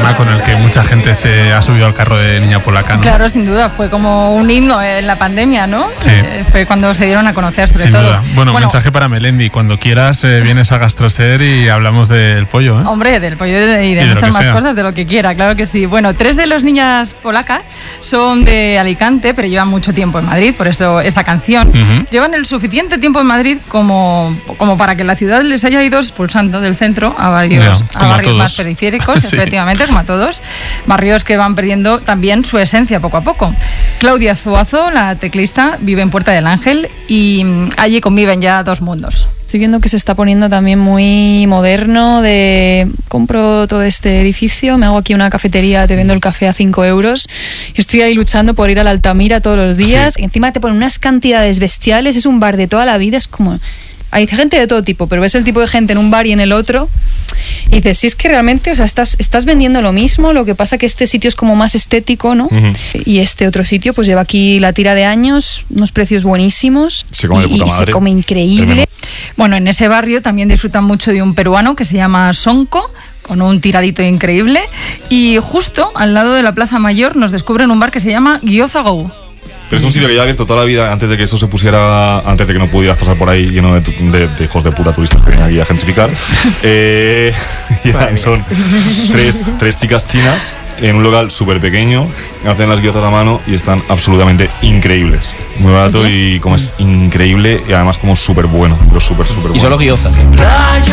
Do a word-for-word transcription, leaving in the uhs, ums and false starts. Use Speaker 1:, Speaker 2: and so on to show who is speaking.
Speaker 1: tema con el que mucha gente se ha subido al carro de Niña Polaca, ¿no?
Speaker 2: Claro, sin duda, fue como un himno en la pandemia, ¿no?
Speaker 1: Sí.
Speaker 2: Eh, fue cuando se dieron a conocer, sobre
Speaker 1: sin
Speaker 2: todo.
Speaker 1: Duda. Bueno,
Speaker 2: bueno,
Speaker 1: mensaje para Melendi, cuando quieras eh, vienes a Gastroser y hablamos del pollo, ¿eh?
Speaker 2: Hombre, del pollo y de, y de
Speaker 1: y de
Speaker 2: muchas más
Speaker 1: sea.
Speaker 2: cosas, de lo que quiera, claro que sí. Bueno, tres de los niñas polacas son de Alicante, pero llevan mucho tiempo en Madrid, por eso esta canción. Uh-huh. Llevan el suficiente tiempo en Madrid como, como para que la ciudad les haya ido expulsando del centro a varios, no, a barrios a más periféricos, sí. efectivamente, como a todos. Barrios que van perdiendo también su esencia poco a poco. Claudia Zuazo, la teclista, vive en Puerta del Ángel y allí conviven ya dos mundos.
Speaker 3: Estoy viendo que se está poniendo también muy moderno, de compro todo este edificio, me hago aquí una cafetería, te vendo el café a cinco euros. Yo estoy ahí luchando por ir a la Altamira todos los días. Sí. Y encima te ponen unas cantidades bestiales, es un bar de toda la vida, es como... Hay gente de todo tipo, pero ves el tipo de gente en un bar y en el otro y dices, si es que realmente, o sea, estás, estás vendiendo lo mismo, lo que pasa que este sitio es como más estético, ¿no? Uh-huh. Y este otro sitio pues lleva aquí la tira de años, unos precios buenísimos.
Speaker 4: Se come de puta
Speaker 3: y,
Speaker 4: madre.
Speaker 3: Y se come increíble.
Speaker 2: Bueno, en ese barrio también disfrutan mucho de un peruano que se llama Sonko, con un tiradito increíble, y justo al lado de la Plaza Mayor nos descubren un bar que se llama Gyoza Go.
Speaker 4: Pero es un sitio que ya ha abierto toda la vida antes de que eso se pusiera, antes de que no pudieras pasar por ahí lleno de, de, de hijos de puta turistas que vienen aquí a gentrificar. eh, y eran, son tres, tres chicas chinas en un local súper pequeño, hacen las guiotas a mano y están absolutamente increíbles. Muy barato y como es increíble y además como súper bueno, pero súper, súper bueno.
Speaker 5: Y solo guiozas, ¿eh?